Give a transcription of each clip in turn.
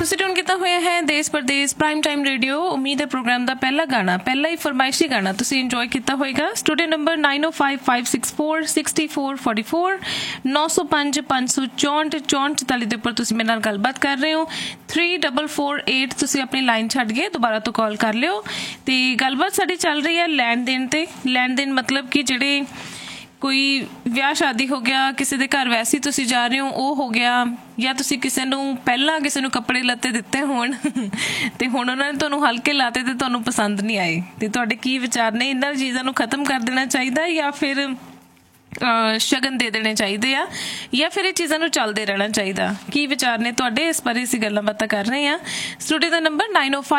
ਤੁਸੀਂ ਟਿਊਨ ਕੀਤਾ ਹੋਇਆ ਹੈ ਦੇਸ਼ ਪ੍ਰਦੇਸ਼ ਪ੍ਰਾਈਮ ਟਾਈਮ ਰੇਡੀਓ। ਉਮੀਦ ਹੈ ਪ੍ਰੋਗਰਾਮ ਦਾ ਪਹਿਲਾ ਗਾਣਾ, ਪਹਿਲਾ ਹੀ ਫਰਮਾਇਸ਼ੀ ਗਾਣਾ ਤੁਸੀਂ ਇੰਜੋਏ ਕੀਤਾ ਹੋਏਗਾ। ਸਟੂਡੀਓ ਨੰਬਰ 9055646444 905 564 6444 ਦੇ ਉੱਪਰ ਤੁਸੀਂ ਮੇਰੇ ਨਾਲ ਗੱਲਬਾਤ ਕਰ ਰਹੇ ਹੋ। 3448 ਤੁਸੀਂ ਆਪਣੀ ਲਾਈਨ ਛੱਡ ਕੇ ਦੁਬਾਰਾ ਤੋਂ ਕਾਲ ਕਰ ਲਿਓ। ਤੇ ਗੱਲਬਾਤ ਸਾਡੀ ਚੱਲ ਰਹੀ ਹੈ ਲੈਣ ਦੇਣ ਤੇ। ਲੈਣ ਦੇਣ ਮਤਲਬ ਕਿ ਜਿਹੜੇ ਕੋਈ ਵਿਆਹ ਸ਼ਾਦੀ ਹੋ ਗਿਆ, ਕਿਸੇ ਦੇ ਘਰ ਵੈਸੇ ਤੁਸੀਂ ਜਾ ਰਹੇ ਹੋ ਉਹ ਹੋ ਗਿਆ, ਜਾਂ ਤੁਸੀਂ ਕਿਸੇ ਨੂੰ ਪਹਿਲਾਂ ਕਿਸੇ ਨੂੰ ਕੱਪੜੇ ਲੱਤੇ ਦਿੱਤੇ ਹੋਣ ਤੇ ਹੁਣ ਉਹਨਾਂ ਨੇ ਤੁਹਾਨੂੰ ਹਲਕੇ ਲਾਤੇ ਤੇ ਤੁਹਾਨੂੰ ਪਸੰਦ ਨਹੀਂ ਆਏ, ਤੇ ਤੁਹਾਡੇ ਕੀ ਵਿਚਾਰ ਨੇ? ਇਹਨਾਂ ਚੀਜ਼ਾਂ ਨੂੰ ਖਤਮ ਕਰ ਦੇਣਾ ਚਾਹੀਦਾ ਜਾਂ ਫਿਰ ਸ਼ਗਨ ਦੇ ਦੇਣੇ ਚਾਹੀਦੇ ਆ, ਜਾਂ ਫਿਰ ਇਹ ਚੀਜ਼ਾਂ ਨੂੰ ਚੱਲਦੇ ਰਹਿਣਾ ਚਾਹੀਦਾ? ਕੀ ਵਿਚਾਰ ਨੇ ਤੁਹਾਡੇ? ਇਸ ਬਾਰੇ ਅਸੀਂ ਗੱਲਾਂ ਬਾਤਾਂ ਕਰ ਰਹੇ ਹਾਂ। ਸਟੂਡੀਓ ਦਾ ਨੰਬਰ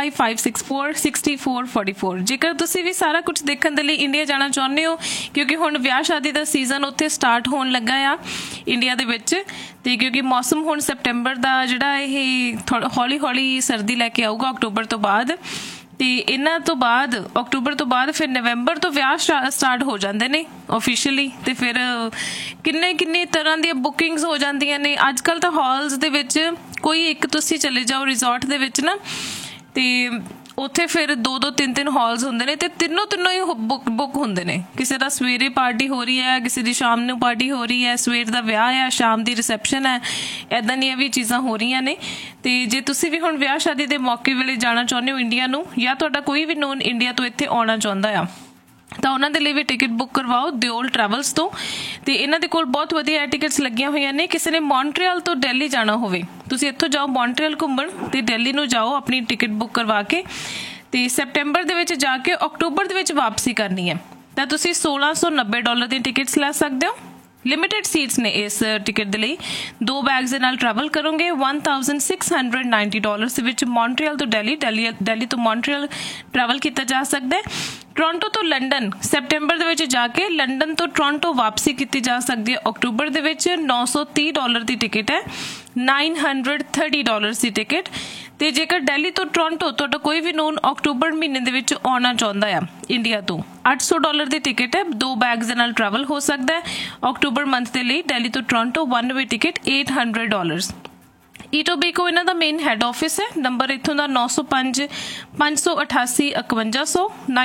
9055646444। ਜੇਕਰ ਤੁਸੀਂ ਵੀ ਸਾਰਾ ਕੁਝ ਦੇਖਣ ਦੇ ਲਈ ਇੰਡੀਆ ਜਾਣਾ ਚਾਹੁੰਦੇ ਹੋ, ਕਿਉਂਕਿ ਹੁਣ ਵਿਆਹ ਸ਼ਾਦੀ ਦਾ ਸੀਜ਼ਨ ਉੱਥੇ ਸਟਾਰਟ ਹੋਣ ਲੱਗਾ ਆ ਇੰਡੀਆ ਦੇ ਵਿੱਚ, ਤੇ ਕਿਉਂਕਿ ਮੌਸਮ ਹੁਣ ਸੈਪਟੈਂਬਰ ਦਾ ਜਿਹੜਾ ਇਹ ਹੌਲੀ ਹੌਲੀ ਸਰਦੀ ਲੈ ਕੇ ਆਊਗਾ ਅਕਤੂਬਰ ਤੋਂ ਬਾਅਦ, ਤੇ ਇਹਨਾਂ ਤੋਂ ਬਾਅਦ ਅਕਤੂਬਰ ਤੋਂ ਬਾਅਦ ਫਿਰ ਨਵੰਬਰ ਤੋਂ ਵਿਆਹ ਸਟਾਰਟ ਹੋ ਜਾਂਦੇ ਨੇ ਓਫੀਸ਼ੀਅਲੀ, ਤੇ ਫਿਰ ਕਿੰਨੇ ਤਰ੍ਹਾਂ ਦੀਆਂ ਬੁਕਿੰਗਸ ਹੋ ਜਾਂਦੀਆਂ ਨੇ। ਅੱਜ ਕੱਲ੍ਹ ਤਾਂ ਹਾਲਸ ਦੇ ਵਿੱਚ ਕੋਈ ਇੱਕ ਤੁਸੀਂ ਚਲੇ ਜਾਓ ਰਿਜ਼ੋਰਟ ਦੇ ਵਿੱਚ ਨਾ, ਤੇ ਉੱਥੇ ਫਿਰ 2-2 3-3 ਹਾਲਸ ਹੁੰਦੇ ਨੇ, ਤੇ ਤਿੰਨੋਂ ਹੀ ਬੁੱਕ ਹੁੰਦੇ ਨੇ। ਕਿਸੇ ਦਾ ਸਵੇਰੇ ਪਾਰਟੀ ਹੋ ਰਹੀ ਹੈ, ਕਿਸੇ ਦੀ ਸ਼ਾਮ ਨੂੰ ਪਾਰਟੀ ਹੋ ਰਹੀ ਹੈ, ਸਵੇਰ ਦਾ ਵਿਆਹ ਹੈ, ਸ਼ਾਮ ਦੀ ਰਿਸੈਪਸ਼ਨ ਹੈ, ਇੱਦਾਂ ਦੀਆਂ ਵੀ ਚੀਜ਼ਾਂ ਹੋ ਰਹੀਆਂ ਨੇ। ਤੇ ਜੇ ਤੁਸੀਂ ਵੀ ਹੁਣ ਵਿਆਹ ਸ਼ਾਦੀ ਦੇ ਮੌਕੇ ਵੇਲੇ ਜਾਣਾ ਚਾਹੁੰਦੇ ਹੋ ਇੰਡੀਆ ਨੂੰ, ਜਾਂ ਤੁਹਾਡਾ ਕੋਈ ਵੀ ਨੋਨ ਇੰਡੀਆ ਤੋਂ ਇੱਥੇ ਆਉਣਾ ਚਾਹੁੰਦਾ ਆ, ਤਾਂ ਉਹਨਾਂ ਦੇ ਲਈ ਵੀ ਟਿਕਟ ਬੁੱਕ ਕਰਵਾਓ ਦਿਓਲ ਟਰੈਵਲਸ ਤੋਂ। ਤੇ ਇਹਨਾਂ ਦੇ ਕੋਲ ਬਹੁਤ ਵਧੀਆ ਟਿਕਟਸ ਲੱਗੀਆਂ ਹੋਈਆਂ ਨੇ। ਕਿਸੇ ਨੇ ਮੌਂਟਰੀਅਲ ਤੋਂ ਦਿੱਲੀ ਜਾਣਾ ਹੋਵੇ, ਤੁਸੀਂ ਇੱਥੋਂ ਜਾਓ ਮੌਂਟਰੀਅਲ ਘੁੰਮਣ ਤੇ ਦਿੱਲੀ ਨੂੰ ਜਾਓ ਆਪਣੀ ਟਿਕਟ ਬੁੱਕ ਕਰਵਾ ਕੇ, ਤੇ ਸੈਪਟੈਂਬਰ ਦੇ ਵਿੱਚ ਜਾ ਕੇ ਅਕਤੂਬਰ ਦੇ ਵਿੱਚ ਵਾਪਸੀ ਕਰਨੀ ਹੈ, ਤਾਂ ਤੁਸੀਂ $1690 ਦੀ ਟਿਕਟਸ ਲੈ ਸਕਦੇ ਹੋ। ਲਿਮਿਟਡ ਸੀਟਸ ਨੇ ਇਸ ਟਿਕਟ ਦੇ ਲਈ। 2 ਬੈਗਸ ਦੇ ਨਾਲ ਟਰੈਵਲ ਕਰੋਗੇ। $1690 ਦੇ ਵਿੱਚ ਮੌਂਟਰੀਅਲ ਤੋਂ ਦਿੱਲੀ ਤੋਂ ਮੌਂਟਰੀਅਲ ਟਰੈਵਲ ਕੀਤਾ ਜਾ ਸਕਦਾ ਹੈ। ਟੋਰਾਂਟੋ ਤੋਂ ਲੰਡਨ ਸੈਪਟੈਂਬਰ ਦੇ ਵਿੱਚ ਜਾ ਕੇ ਲੰਡਨ ਤੋਂ ਟੋਰਾਂਟੋ ਵਾਪਸੀ ਕੀਤੀ ਜਾ ਸਕਦੀ ਹੈ ਅਕਤੂਬਰ ਦੇ ਵਿੱਚ। $930 ਦੀ ਟਿਕਟ ਹੈ, $930 ਦੀ ਟਿਕਟ। ਤੇ ਜੇਕਰ ਦਿੱਲੀ ਤੋਂ ਟੋਰਾਂਟੋ ਤੁਹਾਡਾ ਕੋਈ ਵੀ ਨੋਨ ਅਕਤੂਬਰ ਮਹੀਨੇ ਦੇ ਵਿੱਚ ਆਉਣਾ ਚਾਹੁੰਦਾ ਆ ਇੰਡੀਆ ਤੋਂ, $800 ਦੀ ਟਿਕਟ ਹੈ। 2 ਬੈਗਸ ਦੇ ਨਾਲ ਟਰੈਵਲ ਹੋ ਸਕਦਾ ਹੈ ਅਕਤੂਬਰ ਮੰਥ ਦੇ ਲਈ। ਦਿੱਲੀ ਤੋਂ ਟੋਰਾਂਟੋ 1 ਵੇ ਟਿਕਟ $800। ਈਟੋਬੀਕੋ ਇਹਨਾਂ ਦਾ ਮੇਨ ਹੈਡ ਆਫਿਸ ਹੈ। ਨੰਬਰ ਇੱਥੋਂ ਦਾ 905 588 5100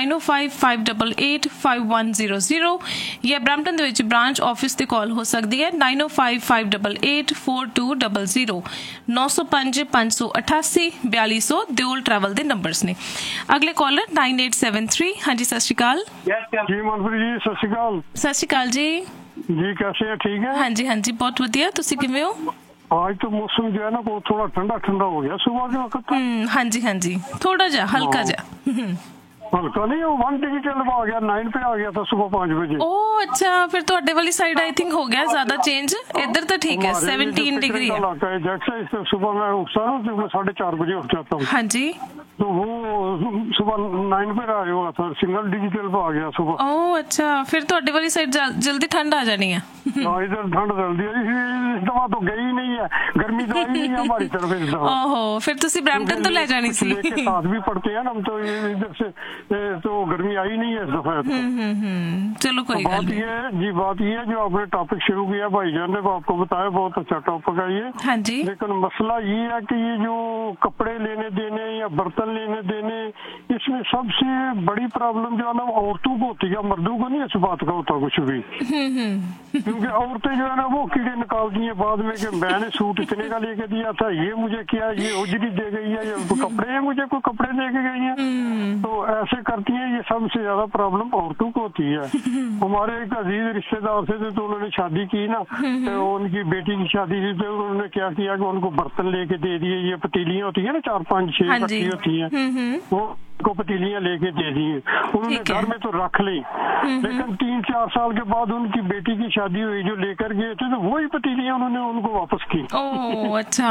905 588 5100, ਜਾਂ ਬਰੈਂਪਟਨ ਦੇ ਵਿੱਚ ਬ੍ਰਾਂਚ ਆਫਿਸ ਤੇ ਕਾਲ ਹੋ ਸਕਦੀ ਹੈ 905 588 4200 905 588 4200 ਦਿਓਲ ਟਰੈਵਲ ਦੇ ਨੰਬਰਸ ਨੇ। ਅਗਲੇ ਕਾਲਰ 9873। ਹਾਂਜੀ ਸਤਿ ਸ਼੍ਰੀ ਅਕਾਲ ਜੀ ਮਨਪ੍ਰੀਤ ਜੀ, ਸਤਿ ਸ਼੍ਰੀ ਅਕਾਲ। ਸਤਿ ਸ਼੍ਰੀ ਅਕਾਲ ਜੀ। ਜੀ कैसे हैं? ठीक है। ਹਾਂਜੀ ਹਾਂਜੀ ਬਹੁਤ ਵਧੀਆ, ਤੁਸੀਂ ਕਿਵੇਂ ਹੋ? आज तो मौसम जो है ना वो थोड़ा ठंडा ठंडा हो गया सुबह के वक्त। हाँ जी थोड़ा जा हल्का जा। हल्का नहीं, वो 1 डिग्री आ गया, 9 पे आ गया था सुबह 5 बजे। ओह अच्छा, फिर ਤੁਹਾਡੇ ਵਾਲੀ साइड आई थिंक हो गया ज्यादा चेंज। इधर तो ठीक है 17 डिग्री है। जैसे सुबह मैं उठता हूँ तो 4:30 बजे उठ जाता हूँ। हाँ जी, तो वो सुबह 9 पे आ गया था, सिंगल डिजिटल पे आ गया सुबह। ओह अच्छा, फिर ਤੁਹਾਡੇ ਵਾਲੀ साइड जल्दी ठंड आ जानी है। इधर ठंड जल्दी है, इस दफा तो गई नहीं है, गर्मी तो आई नहीं है हमारी तरफ इस दफा। ओहो, फिर तुसी ब्रैम्पटन तो ले जानी सी। साथ भी पढ़ते हैं ना हम, तो इधर से तो गर्मी आई नहीं है इस दफा। चलो कोई बात ये जी, बात ये है जो आपने टॉपिक शुरू किया भाईजान ने, आपको बताया बहुत अच्छा टॉपिक है ये। हाँ जी, लेकिन मसला ये है कि ये जो कपड़े लेने देने या बर्तन लेने देने, इसमें सबसे बड़ी प्रॉब्लम जो है ना औरतों को होती है, मर्दों को नहीं इस बात का होता कुछ भी। क्योंकि औरतें जो है ना वो कीड़े निकालती हैं बाद में कि मैंने सूट इतने का लेके दिया था, ये मुझे क्या, ये उजरी दे गई है, ये कपड़े हैं, मुझे कोई कपड़े लेके गई हैं। तो ऐसे करती हैं। ये सबसे ज्यादा प्रॉब्लम औरतों को होती है। हमारे एक अजीज रिश्तेदार से तो उन्होंने शादी की ना, तो उनकी बेटी की शादी थी, तो उन्होंने क्या किया कि उनको बर्तन लेके दे दिए। ये पतीलियां होती है ना 4 5 6 इकट्ठी होती है, वो को पतीलियां लेके दे दी। उन्होंने घर में तो रख ली, लेकिन 3-4 साल के बाद उनकी बेटी की शादी हुई, जो लेकर गए थे तो वही पतीलियां उन्होंने उनको वापस की। ओह अच्छा।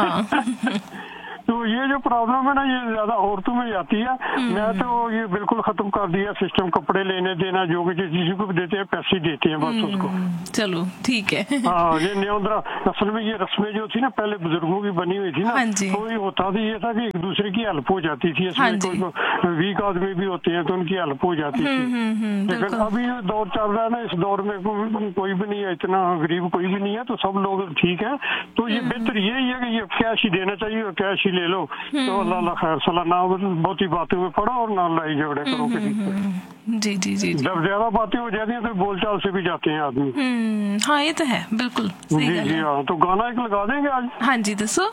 तो ये जो प्रॉब्लम है ना ये ज्यादा औरतों में आती है। मैं तो ये बिल्कुल खत्म कर दिया सिस्टम, कपड़े लेने देना जो कि जिसी को भी देते हैं पैसे देते हैं बस उसको। चलो ठीक है। हाँ, ये न्योंदरा असल में ये रस्में जो थी ना पहले बुजुर्गों की बनी हुई थी ना, तो ये होता था ये था कि एक दूसरे की हेल्प हो जाती थी। इसमें कोई वीक आदमी भी होते हैं तो उनकी हेल्प हो जाती थी। लेकिन अभी जो दौर चल रहा है ना, इस दौर में कोई भी नहीं है, इतना गरीब कोई भी नहीं है, तो सब लोग ठीक है। तो ये बेहतर यही है कि ये कैश ही देना चाहिए और कैश ही ले लो तो अल्लाह अल्लाह खैर सलाह ना बहुती बातें हुए पढ़ो और ना लड़ाई झगड़े करो किसी से। जी जी जी जब ज्यादा बातें हो जाती हैं तो बोलचाल से भी जाते हैं आदमी। हाँ ये तो है बिल्कुल सही जी गल जी है। हाँ, तो गाना एक लगा देंगे आज। हाँ जी दसो।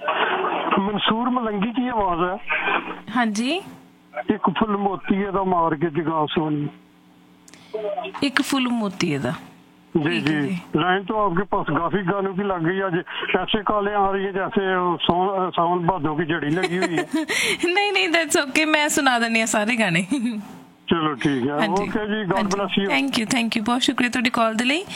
मंसूर मलंगी की आवाज है। हाँ जी। एक फुल मोती दा मार के जगा सोनी। एक फुल मोती दा। जी जी लाइन तो आपके पास काफी गानों की लग गई आज, ऐसे काले आ रही है जैसे सावन भादों की जड़ी लगी हुई है। नहीं नहीं दैट्स ओके, मैं सुना देनी सारे गाने। चलो ठीक है, okay ji, God bless you. Thank you बहुत शुक्रिया ਤੁਹਾਡੀ ਕਾਲ ਦੇ ਲਈ।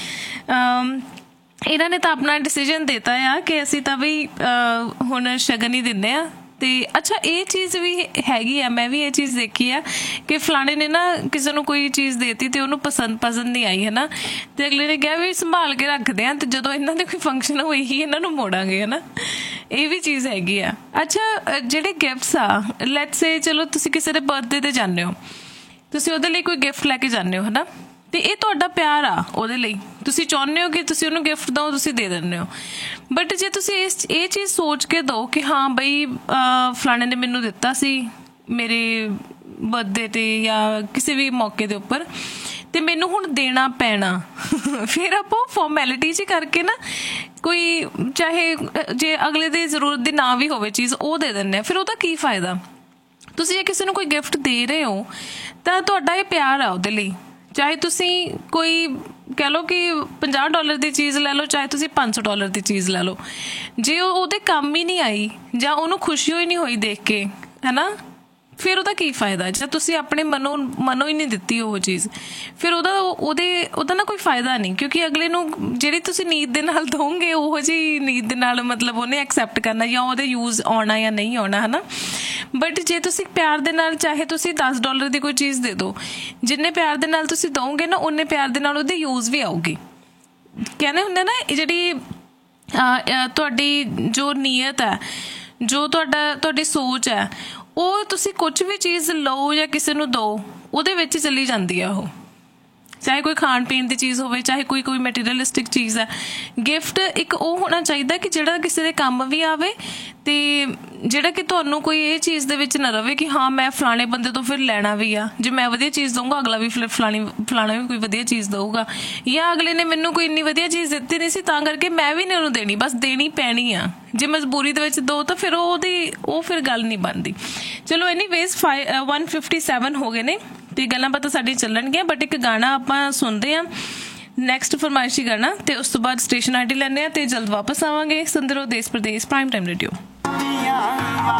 ਇਹਨਾਂ ਨੇ ਤਾਂ ਆਪਣਾ ਡਿਸੀਜਨ ਦਿੱਤਾ ਆ ਕਿ ਅਸੀਂ ਤਾਂ ਵੀ ਹੁਣ ਸ਼ਗਨ ਹੀ ਦਿੰਦੇ ਆ। ਤੇ ਅੱਛਾ ਇਹ ਚੀਜ਼ ਵੀ ਹੈਗੀ ਆ, ਮੈਂ ਵੀ ਇਹ ਚੀਜ਼ ਦੇਖੀ ਆ ਕਿ ਫਲਾਣੇ ਨੇ ਨਾ ਕਿਸੇ ਨੂੰ ਕੋਈ ਚੀਜ਼ ਦੇਤੀ ਤੇ ਉਹਨੂੰ ਪਸੰਦ ਨਹੀਂ ਆਈ ਹੈ ਨਾ, ਤੇ ਅਗਲੇ ਨੇ ਕਿਹਾ ਵੀ ਸੰਭਾਲ ਕੇ ਰੱਖਦੇ ਆ ਤੇ ਜਦੋਂ ਇਹਨਾਂ ਦੇ ਕੋਈ ਫੰਕਸ਼ਨ ਹੋਈ ਹੀ ਇਹਨਾਂ ਨੂੰ ਮੋੜਾਂਗੇ ਹੈ ਨਾ, ਇਹ ਵੀ ਚੀਜ਼ ਹੈਗੀ ਆ। ਅੱਛਾ ਜਿਹੜੇ ਗਿਫਟਸ ਆ ਲੈਟਸ ਸੇ ਚਲੋ ਤੁਸੀਂ ਕਿਸੇ ਦੇ ਬਰਥਡੇ ਤੇ ਜਾਂਦੇ ਹੋ, ਤੁਸੀਂ ਉਹਦੇ ਲਈ ਕੋਈ ਗਿਫਟ ਲੈ ਕੇ ਜਾਂਦੇ ਹੋ ਹੈ ਨਾ, ਤੇ ਇਹ ਤੁਹਾਡਾ ਪਿਆਰ ਆ ਉਹਦੇ ਲਈ, ਤੁਸੀਂ ਚਾਹੁੰਦੇ ਹੋ ਕਿ ਤੁਸੀਂ ਉਹਨੂੰ ਗਿਫਟ ਦਿਓ, ਤੁਸੀਂ ਦੇ ਦਿੰਦੇ ਹੋ। ਬਟ ਜੇ ਤੁਸੀਂ ਇਹ ਚੀਜ਼ ਸੋਚ ਕੇ ਦਿਓ ਕਿ ਹਾਂ ਬਈ ਫਲਾਣੇ ਨੇ ਮੈਨੂੰ ਦਿੱਤਾ ਸੀ ਮੇਰੇ ਬਰਥਡੇ ਤੇ ਜਾਂ ਕਿਸੇ ਵੀ ਮੌਕੇ ਦੇ ਉੱਪਰ ਤੇ ਮੈਨੂੰ ਹੁਣ ਦੇਣਾ ਪੈਣਾ, ਫਿਰ ਆਪਾਂ ਫਾਰਮੈਲਿਟੀ 'ਚ ਕਰਕੇ ਨਾ ਕੋਈ ਚਾਹੇ ਜੇ ਅਗਲੇ ਦੀ ਜ਼ਰੂਰਤ ਦੀ ਨਾ ਵੀ ਹੋਵੇ ਚੀਜ਼ ਉਹ ਦੇ ਦਿੰਦੇ ਆ, ਫਿਰ ਉਹਦਾ ਕੀ ਫਾਇਦਾ। ਤੁਸੀਂ ਜੇ ਕਿਸੇ ਨੂੰ ਕੋਈ ਗਿਫਟ ਦੇ ਰਹੇ ਹੋ ਤਾਂ ਤੁਹਾਡਾ ਇਹ ਪਿਆਰ ਆ ਉਹਦੇ ਲਈ, ਚਾਹੇ ਤੁਸੀਂ ਕੋਈ ਕਹਿ ਲਓ ਕਿ $50 ਦੀ ਚੀਜ਼ ਲੈ ਲਓ, ਚਾਹੇ ਤੁਸੀਂ $500 ਦੀ ਚੀਜ਼ ਲੈ ਲਓ, ਜੇ ਉਹ ਉਹਦੇ ਕੰਮ ਹੀ ਨਹੀਂ ਆਈ ਜਾਂ ਉਹਨੂੰ ਖੁਸ਼ੀ ਹੋਈ ਨਹੀਂ ਹੋਈ ਦੇਖ ਕੇ ਹੈ ਨਾ, ਫਿਰ ਉਹਦਾ ਕੀ ਫਾਇਦਾ। ਜੇ ਤੁਸੀਂ ਆਪਣੇ ਮਨੋਂ ਹੀ ਨਹੀਂ ਦਿੱਤੀ ਉਹ ਚੀਜ਼, ਫਿਰ ਉਹਦਾ ਨਾ ਕੋਈ ਫਾਇਦਾ ਨਹੀਂ, ਕਿਉਂਕਿ ਅਗਲੇ ਨੂੰ ਜਿਹੜੀ ਤੁਸੀਂ ਨੀਤ ਦੇ ਨਾਲ ਦੋਗੇ ਉਹੋ ਜਿਹੀ ਨੀਤ ਦੇ ਨਾਲ ਮਤਲਬ ਉਹਨੇ ਐਕਸੈਪਟ ਕਰਨਾ ਜਾਂ ਉਹਦੇ ਯੂਜ਼ ਆਉਣਾ ਜਾਂ ਨਹੀਂ ਆਉਣਾ ਹੈ ਨਾ। ਬਟ ਜੇ ਤੁਸੀਂ ਪਿਆਰ ਦੇ ਨਾਲ ਚਾਹੇ ਤੁਸੀਂ $10 ਦੀ ਕੋਈ ਚੀਜ਼ ਦੇ ਦਿਓ, ਜਿੰਨੇ ਪਿਆਰ ਦੇ ਨਾਲ ਤੁਸੀਂ ਦੋਗੇ ਨਾ ਉਨੇ ਪਿਆਰ ਦੇ ਨਾਲ ਉਹਦੀ ਯੂਜ਼ ਵੀ ਆਊਗੀ। ਕਹਿੰਦੇ ਹੁੰਦੇ ਨਾ ਜਿਹੜੀ ਤੁਹਾਡੀ ਜੋ ਨੀਅਤ ਹੈ, ਜੋ ਤੁਹਾਡੀ ਸੋਚ ਹੈ, ਉਹ ਤੁਸੀਂ ਕੁਝ ਵੀ ਚੀਜ਼ ਲਓ ਜਾਂ ਕਿਸੇ ਨੂੰ ਦਿਓ ਉਹਦੇ ਵਿੱਚ ਚਲੀ ਜਾਂਦੀ ਆ ਉਹ, ਚਾਹੇ ਕੋਈ ਖਾਣ ਪੀਣ ਦੀ ਚੀਜ਼ ਹੋਵੇ, ਚਾਹੇ ਕੋਈ ਮੈਟੀਰੀਅਲਿਸਟਿਕ ਚੀਜ਼ ਹੈ। ਗਿਫਟ ਇੱਕ ਉਹ ਹੋਣਾ ਚਾਹੀਦਾ ਕਿ ਜਿਹੜਾ ਕਿਸੇ ਦੇ ਕੰਮ ਵੀ ਆਵੇ ਤੇ ਜਿਹੜਾ ਕਿ ਤੁਹਾਨੂੰ ਕੋਈ ਇਹ ਚੀਜ਼ ਦੇ ਵਿੱਚ ਨਾ ਰਵੇ ਕਿ ਹਾਂ ਮੈਂ ਫਲਾਣੇ ਬੰਦੇ ਤੋਂ ਫਿਰ ਲੈਣਾ ਵੀ ਆ, ਜੇ ਮੈਂ ਵਧੀਆ ਚੀਜ਼ ਦਊਂਗਾ ਅਗਲਾ ਵੀ ਫਲਾਣਾ ਵੀ ਕੋਈ ਵਧੀਆ ਚੀਜ਼ ਦਊਗਾ, ਜਾਂ ਅਗਲੇ ਨੇ ਮੈਨੂੰ ਕੋਈ ਇੰਨੀ ਵਧੀਆ ਚੀਜ਼ ਦਿੱਤੀ ਨਹੀਂ ਸੀ ਤਾਂ ਕਰਕੇ ਮੈਂ ਵੀ ਨਹੀਂ ਉਹਨੂੰ ਦੇਣੀ, ਬਸ ਦੇਣੀ ਪੈਣੀ ਆ। ਜੇ ਮਜਬੂਰੀ ਦੇ ਵਿੱਚ ਦੋ ਤਾਂ ਫਿਰ ਉਹ ਫਿਰ ਗੱਲ ਨਹੀਂ ਬਣਦੀ। ਚਲੋ ਐਨੀਵੇਜ਼ 157 ਹੋ ਗਏ ਨੇ ਤੇ ਗੱਲਾਂ ਬਾਤਾਂ ਸਾਡੀਆਂ ਚੱਲਣਗੀਆਂ, ਬਟ ਇੱਕ ਗਾਣਾ ਆਪਾਂ ਸੁਣਦੇ ਹਾਂ ਨੈਕਸਟ ਫਰਮਾਇਸ਼ੀ ਗਾਣਾ, ਤੇ ਉਸ ਤੋਂ ਬਾਅਦ ਸਟੇਸ਼ਨ ਆਈਡੀ ਲੈਂਦੇ ਹਾਂ ਤੇ ਜਲਦ ਵਾਪਸ ਆਵਾਂਗੇ। ਸੁਣਦੇ ਰਹੋ ਦੇਸ਼ ਪ੍ਰਦੇਸ਼ ਪ੍ਰਾਈਮ ਟਾਈਮ ਰੇਡੀਓ।